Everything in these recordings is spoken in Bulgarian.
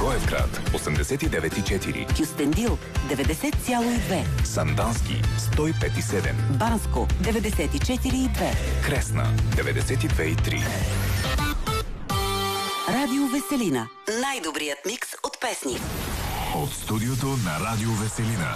Благоевград 89,4, Кюстендил 90,2, Сандански 105,7, Банско 94,2, Кресна 92,3. Радио Веселина. Най-добрият микс от песни. От студиото на Радио Веселина.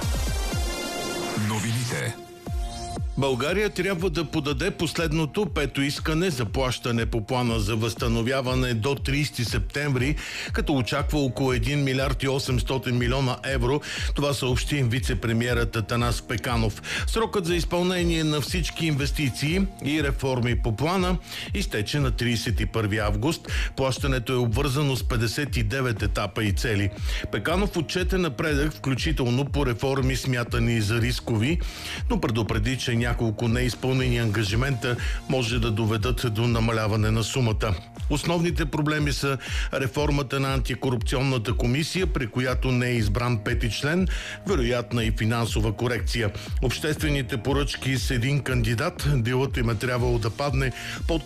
Новините. България трябва да подаде последното пето искане за плащане по плана за възстановяване до 30 септември, като очаква около 1 милиард и 800 милиона евро. Това съобщи вице-премиерът Атанас Пеканов. Срокът за изпълнение на всички инвестиции и реформи по плана изтече на 31 август. Плащането е обвързано с 59 етапа и цели. Пеканов отчете напредък, включително по реформи, смятани за рискови, но предупреди, че няколко неизпълнени ангажимента може да доведат до намаляване на сумата. Основните проблеми са реформата на антикорупционната комисия, при която не е избран пети член, вероятна и финансова корекция. Обществените поръчки с един кандидат, делът им е трябвало да падне под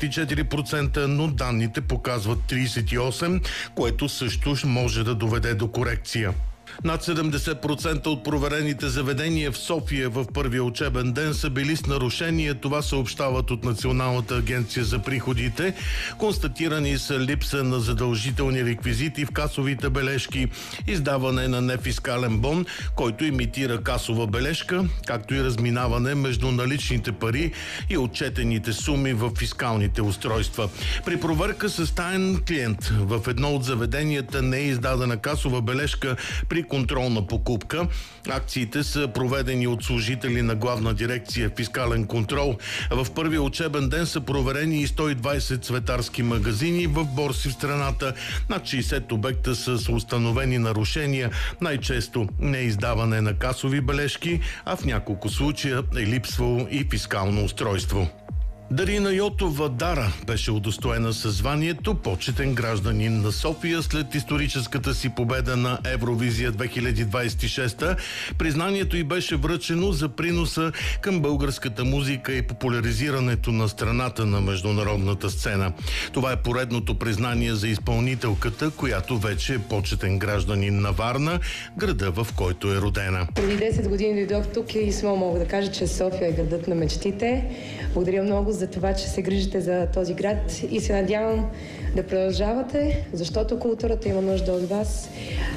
34%, но данните показват 38%, което също може да доведе до корекция. Над 70% от проверените заведения в София в първия учебен ден са били с нарушение. Това съобщават от Националната агенция за приходите. Констатирани са липса на задължителни реквизити в касовите бележки, издаване на нефискален бон, който имитира касова бележка, както и разминаване между наличните пари и отчетените суми в фискалните устройства. При проверка с таен клиент в едно от заведенията не е издадена касова бележка при контролна покупка. Акциите са проведени от служители на Главна дирекция фискален контрол. В първия учебен ден са проверени и 120 цветарски магазини в борси в страната. Над 60 обекта са с установени нарушения, най-често неиздаване на касови бележки, а в няколко случая е липсвало и фискално устройство. Дарина Йотова Дара беше удостоена със званието почетен гражданин на София след историческата си победа на Евровизия 2026. Признанието й беше връчено за приноса към българската музика и популяризирането на страната на международната сцена. Това е поредното признание за изпълнителката, която вече е почетен гражданин на Варна, града, в който е родена. Преди 10 години дойдох тук и смело мога да кажа, че София е градът на мечтите. Благодаря много за това, че се грижите за този град и се надявам да продължавате, защото културата има нужда от вас.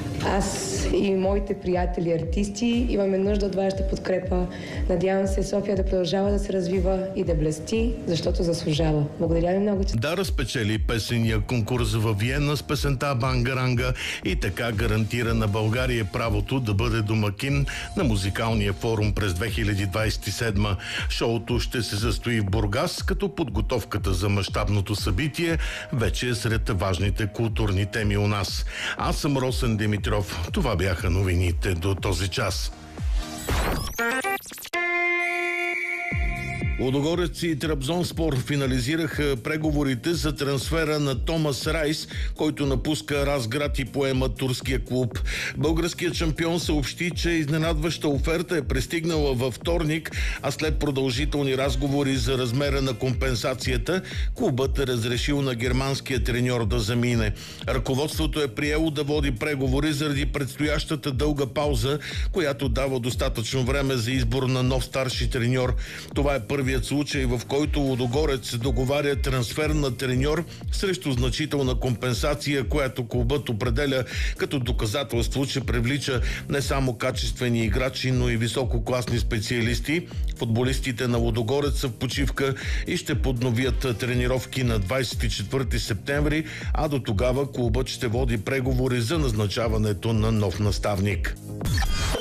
Аз и моите приятели артисти имаме нужда от вашата подкрепа. Надявам се София да продължава да се развива и да блести, защото заслужава. Благодаря ви много. Дара спечели песения конкурс във Виена с песента Бангаранга и така гарантира на България правото да бъде домакин на музикалния форум през 2027. Шоуто ще се състои в Бургас, като подготовката за мащабното събитие вече е сред важните културни теми у нас. Аз съм Росен Димитров. Това бяха новините до този час. Лудогорец и Трабзонспор финализираха преговорите за трансфера на Томас Райс, който напуска Разград и поема турския клуб. Българският шампион съобщи, че изненадваща оферта е пристигнала във вторник, а след продължителни разговори за размера на компенсацията, клубът е разрешил на германския треньор да замине. Ръководството е приело да води преговори заради предстоящата дълга пауза, която дава достатъчно време за избор на нов старши треньор. Това е първият случай, в който Лудогорец договаря трансфер на треньор срещу значителна компенсация, която клубът определя като доказателство, че привлича не само качествени играчи, но и висококласни специалисти. Футболистите на Лудогорец са в почивка и ще подновят тренировки на 24 септември, а до тогава клубът ще води преговори за назначаването на нов наставник.